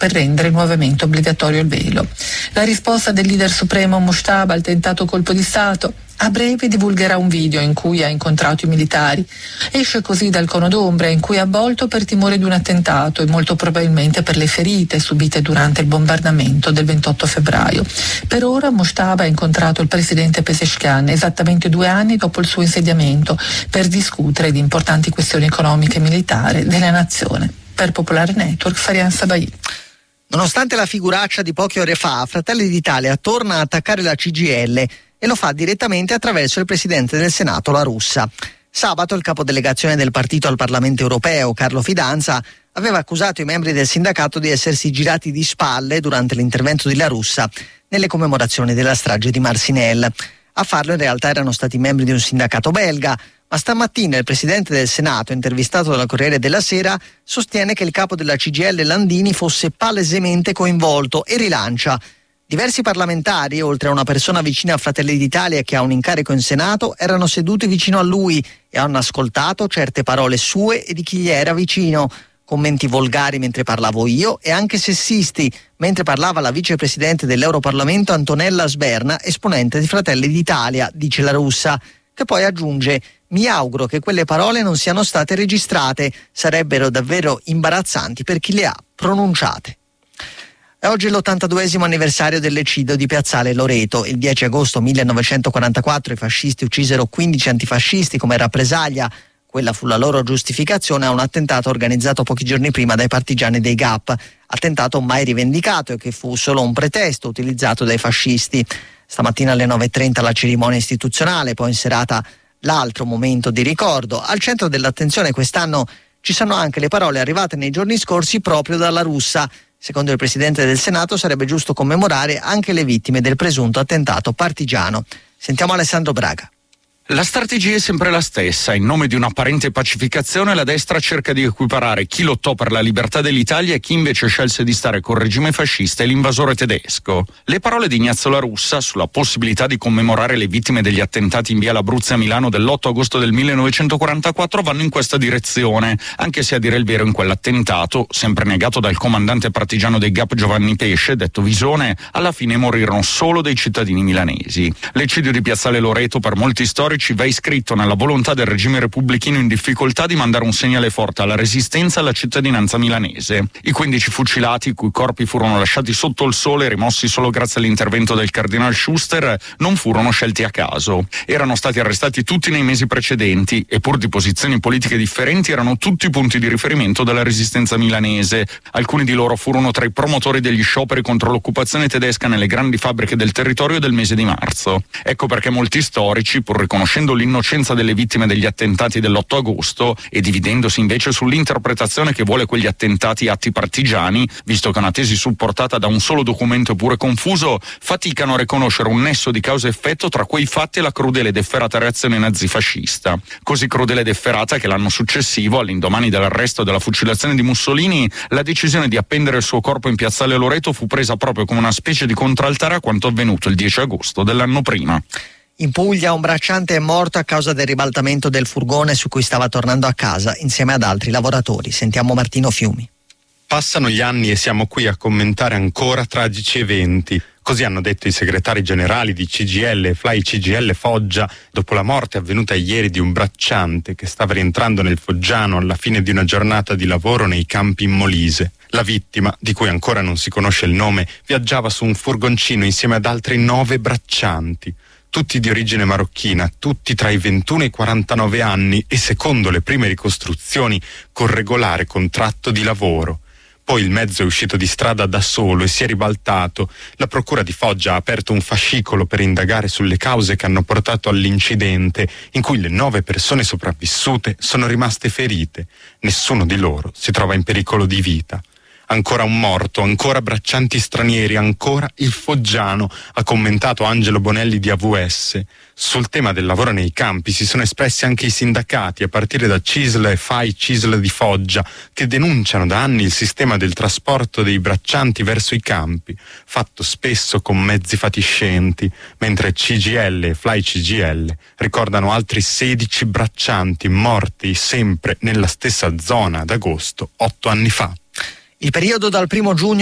per rendere nuovamente obbligatorio il velo. La risposta del leader supremo Mujtaba al tentato colpo di Stato: a breve divulgherà un video in cui ha incontrato i militari. Esce così dal cono d'ombra in cui è avvolto per timore di un attentato e molto probabilmente per le ferite subite durante il bombardamento del 28 febbraio. Per ora Mujtaba ha incontrato il presidente Pezeshkian esattamente 2 anni dopo il suo insediamento per discutere di importanti questioni economiche e militari della nazione. Per Popolare Network, Farian Sabai. Nonostante la figuraccia di poche ore fa, Fratelli d'Italia torna a attaccare la CGIL e lo fa direttamente attraverso il presidente del Senato, La Russa. Sabato il capodelegazione del partito al Parlamento europeo, Carlo Fidanza, aveva accusato i membri del sindacato di essersi girati di spalle durante l'intervento di La Russa nelle commemorazioni della strage di Marcinelle. A farlo in realtà erano stati membri di un sindacato belga, ma stamattina il presidente del Senato, intervistato dal Corriere della Sera, sostiene che il capo della CGIL Landini fosse palesemente coinvolto e rilancia: diversi parlamentari, oltre a una persona vicina a Fratelli d'Italia che ha un incarico in Senato, erano seduti vicino a lui e hanno ascoltato certe parole sue e di chi gli era vicino. Commenti volgari mentre parlavo io e anche sessisti mentre parlava la vicepresidente dell'Europarlamento Antonella Sberna, esponente di Fratelli d'Italia, dice La Russa, che poi aggiunge: mi auguro che quelle parole non siano state registrate, sarebbero davvero imbarazzanti per chi le ha pronunciate. È oggi l'82esimo anniversario dell'eccidio di Piazzale Loreto. Il 10 agosto 1944 i fascisti uccisero 15 antifascisti come rappresaglia. Quella fu la loro giustificazione a un attentato organizzato pochi giorni prima dai partigiani dei GAP. Attentato mai rivendicato e che fu solo un pretesto utilizzato dai fascisti. Stamattina alle 9:30 la cerimonia istituzionale, poi in serata l'altro momento di ricordo. Al centro dell'attenzione quest'anno ci sono anche le parole arrivate nei giorni scorsi proprio dalla Russa. Secondo il Presidente del Senato sarebbe giusto commemorare anche le vittime del presunto attentato partigiano. Sentiamo Alessandro Braga. La strategia è sempre la stessa. In nome di un'apparente pacificazione la destra cerca di equiparare chi lottò per la libertà dell'Italia e chi invece scelse di stare col regime fascista e l'invasore tedesco. Le parole di Ignazio La Russa sulla possibilità di commemorare le vittime degli attentati in via Labruzzi a Milano dell'8 agosto del 1944 vanno in questa direzione, anche se a dire il vero in quell'attentato, sempre negato dal comandante partigiano dei GAP Giovanni Pesce, detto Visone, alla fine morirono solo dei cittadini milanesi. L'eccidio di Piazzale Loreto per molti storici va iscritto nella volontà del regime repubblichino in difficoltà di mandare un segnale forte alla resistenza e alla cittadinanza milanese. I 15 fucilati, i cui corpi furono lasciati sotto il sole e rimossi solo grazie all'intervento del cardinal Schuster, non furono scelti a caso. Erano stati arrestati tutti nei mesi precedenti e pur di posizioni politiche differenti erano tutti punti di riferimento della resistenza milanese. Alcuni di loro furono tra i promotori degli scioperi contro l'occupazione tedesca nelle grandi fabbriche del territorio del mese di marzo. Ecco perché molti storici, pur riconoscendo l'innocenza delle vittime degli attentati dell'8 agosto e dividendosi invece sull'interpretazione che vuole quegli attentati atti partigiani, visto che è una tesi supportata da un solo documento eppure confuso, faticano a riconoscere un nesso di causa-effetto tra quei fatti e la crudele ed efferata reazione nazifascista. Così crudele ed efferata che l'anno successivo, all'indomani dell'arresto e della fucilazione di Mussolini, la decisione di appendere il suo corpo in Piazzale Loreto fu presa proprio come una specie di contraltare a quanto avvenuto il 10 agosto dell'anno prima. In Puglia un bracciante è morto a causa del ribaltamento del furgone su cui stava tornando a casa insieme ad altri lavoratori. Sentiamo Martino Fiumi. Passano gli anni e siamo qui a commentare ancora tragici eventi. Così hanno detto i segretari generali di CGIL e Fly CGIL Foggia dopo la morte avvenuta ieri di un bracciante che stava rientrando nel Foggiano alla fine di una giornata di lavoro nei campi in Molise. La vittima, di cui ancora non si conosce il nome, viaggiava su un furgoncino insieme ad altri 9 braccianti. Tutti di origine marocchina, tutti tra i 21 e i 49 anni e secondo le prime ricostruzioni con regolare contratto di lavoro. Poi il mezzo è uscito di strada da solo e si è ribaltato. La procura di Foggia ha aperto un fascicolo per indagare sulle cause che hanno portato all'incidente, in cui le 9 persone sopravvissute sono rimaste ferite. Nessuno di loro si trova in pericolo di vita. Ancora un morto, ancora braccianti stranieri, ancora il Foggiano, ha commentato Angelo Bonelli di AVS. Sul tema del lavoro nei campi si sono espressi anche i sindacati, a partire da CISL e FAI CISL di Foggia, che denunciano da anni il sistema del trasporto dei braccianti verso i campi, fatto spesso con mezzi fatiscenti, mentre CGIL e FLY CGIL ricordano altri 16 braccianti morti sempre nella stessa zona ad agosto 8 anni fa. Il periodo dal 1 giugno